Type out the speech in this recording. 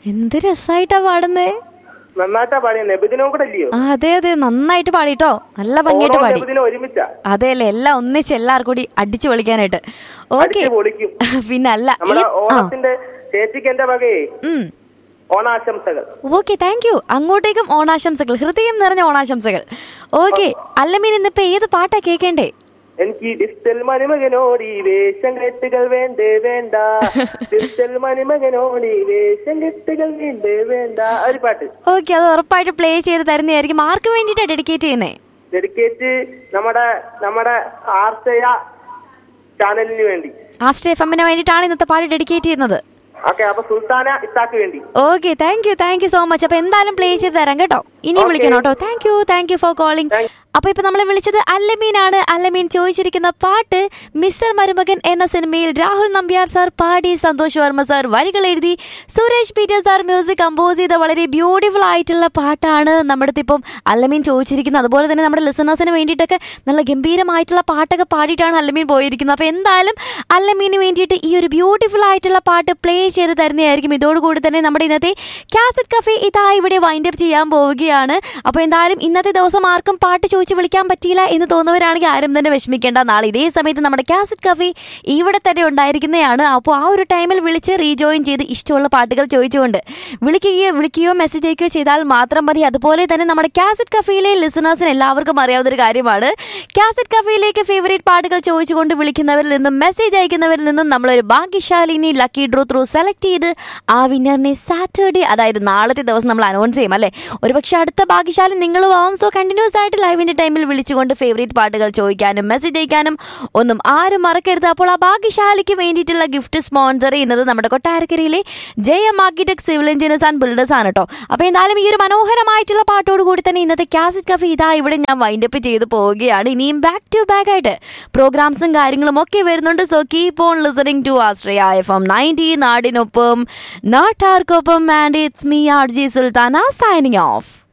എന്ത് രസായിട്ടാ പാടുന്നേ. നന്നായിട്ടാ പാടിയ നബിദിനവും കൂടെ അല്ലയോ? അതെ അതെ, നന്നായിട്ട് പാടിട്ടോ, നല്ല ഭംഗിയായിട്ട് പാടി. അതെ അല്ലേ, എല്ലാം ഒന്നിച്ച് എല്ലാവർക്കും കൂടി അടിച്ചു പൊളിക്കാനായിട്ട്. ഓക്കെ, പിന്നല്ല ഓണത്തിന്റെ ചേച്ചിക്ക് എന്റെ വകയെ ഓണാശംസകൾ. Okay, thank you. അങ്ങോട്ടേക്കും ഓണാശംസകൾ, ഹൃദയം നിറഞ്ഞ ഓണാശംസകൾ. ഓക്കെ, അല്ലമീൻ ഇന്നിപ്പോ ഏത് പാട്ടാ കേൾക്കേണ്ടേ? എനിക്ക് ഡിസ്റ്റൽ മണിമകനോടി വേഷം കെട്ടുകൾ വേണ്ടേ വേണ്ട, ഡിസ്റ്റൽ മണിമകനോടി വേഷം കെട്ടുകൾ വേണ്ടേ വേണ്ട, ഒരു പാട്ട്. ഓക്കെ, അത് ഉറപ്പായിട്ട് പ്ലേ ചെയ്ത് തരുന്നതായിരിക്കും. ആർക്ക് വേണ്ടിട്ടാ ഡെഡിക്കേറ്റ് ചെയ്യുന്നേ? ഡെഡിക്കേറ്റ് നമ്മുടെ ആർഷയ ചാനലിന് വേണ്ടി, ആർഷയ FM വേണ്ടിയിട്ടാണ് ഇന്നത്തെ പാട്ട് ഡെഡിക്കേറ്റ് ചെയ്യുന്നത്. Okay, thank you so much. അപ്പൊ എന്തായാലും പ്ലേ ചെയ്ത് തരാം കേട്ടോ. ഇനിയും വിളിക്കണം കേട്ടോ. Thank you for calling. അപ്പൊ ഇപ്പൊ നമ്മളെ വിളിച്ചത് അല്ലമീനാണ്. അല്ലമീൻ ചോദിച്ചിരിക്കുന്ന പാട്ട് മിസ്റ്റർ മരുമകൻ എന്ന സിനിമയിൽ രാഹുൽ നമ്പ്യാർ സാർ പാടി, സന്തോഷ് വർമ്മ സാർ വരികൾ എഴുതി, Suresh Peter sir music compose ചെയ്ത വളരെ ബ്യൂട്ടിഫുൾ ആയിട്ടുള്ള പാട്ടാണ് നമ്മുടെ ഇപ്പം അല്ലമീൻ ചോദിച്ചിരിക്കുന്നത്. അതുപോലെ തന്നെ നമ്മുടെ ലിസണേഴ്സിന് വേണ്ടിയിട്ടൊക്കെ നല്ല ഗംഭീരമായിട്ടുള്ള പാട്ടൊക്കെ പാടിയിട്ടാണ് അല്ലമീൻ പോയിരിക്കുന്നത്. അപ്പൊ എന്തായാലും അല്ലമീന് വേണ്ടിയിട്ട് ഈ ഒരു ബ്യൂട്ടിഫുൾ ആയിട്ടുള്ള പാട്ട് പ്ലേ ചെയ്ത് തരുന്നതായിരിക്കും. ഇതോടുകൂടി തന്നെ നമ്മുടെ ഇന്നത്തെ കാസറ്റ് കഫേ ഇതാ ഇവിടെ വൈൻഡ് അപ്പ് ചെയ്യാൻ പോവുകയാണ്. അപ്പോൾ എന്തായാലും ഇന്നത്തെ ദിവസം ആർക്കും പാട്ട് ചോദിച്ച് വിളിക്കാൻ പറ്റിയില്ല എന്ന് തോന്നുന്നവരാണെങ്കിൽ ആരും തന്നെ വിഷമിക്കേണ്ട. നാളെ ഇതേ സമയത്ത് നമ്മുടെ കാസറ്റ് കഫേ ഇവിടെ തന്നെ ഉണ്ടായിരിക്കുന്നതാണ്. അപ്പോൾ ആ ഒരു ടൈമിൽ വിളിച്ച് റീജോയിൻ ചെയ്ത് ഇഷ്ടമുള്ള പാട്ടുകൾ ചോദിച്ചുകൊണ്ട് വിളിക്കുകയോ മെസ്സേജ് അയക്കുകയോ ചെയ്താൽ മാത്രം മതി. അതുപോലെ തന്നെ നമ്മുടെ കാസറ്റ് കഫേയിലെ ലിസണേഴ്സിന് എല്ലാവർക്കും അറിയാവുന്ന ഒരു കാര്യമാണ്, കാസറ്റ് കഫേയിലേക്ക് ഫേവറേറ്റ് പാട്ടുകൾ ചോദിച്ചുകൊണ്ട് വിളിക്കുന്നവരിൽ നിന്നും മെസ്സേജ് അയക്കുന്നവരിൽ നിന്നും നമ്മളൊരു ഭാഗ്യശാലിനി ലക്കി ഡ്രോ ത്രൂ സെലക്ട് ചെയ്ത് ആ വിന്നറിനെ സാറ്റർഡേ, അതായത് നാളത്തെ ദിവസം നമ്മൾ അനൗൺസ് ചെയ്യും അല്ലേ. ഒരുപക്ഷെ അടുത്ത ഭാഗ്യശാലി നിങ്ങളും ആവും. സോ കണ്ടിന്യൂസ് ആയിട്ട് ലൈവിന്റെ ടൈമിൽ വിളിച്ചുകൊണ്ട് ഫേവറേറ്റ് പാട്ടുകൾ ചോദിക്കാനും മെസ്സേജ് അയക്കാനും ഒന്നും ആരും മറക്കരുത്. അപ്പോൾ ആ ഭാഗ്യശാലിക്ക് വേണ്ടിയിട്ടുള്ള ഗിഫ്റ്റ് സ്പോൺസർ ചെയ്യുന്നത് നമ്മുടെ കൊട്ടാരക്കരയിലെ ജയം architect civil engineers and builders ആണ് കേട്ടോ. അപ്പോൾ എന്തായാലും ഈ ഒരു മനോഹരമായിട്ടുള്ള പാട്ടോട് കൂടി തന്നെ ഇന്നത്തെ കാസറ്റ് കഫേ ഇതാ ഇവിടെ ഞാൻ വൈൻഡപ്പ് ചെയ്ത് പോവുകയാണ്. ഇനിയും ബാക്ക് ടു ബാക്ക് ആയിട്ട് പ്രോഗ്രാംസും കാര്യങ്ങളും ഒക്കെ വരുന്നുണ്ട്. So keep on listening to Ashraya FM 90 നാടിനൊപ്പം നാട്ടാർക്കൊപ്പം. And it's me RJ Sultana signing off.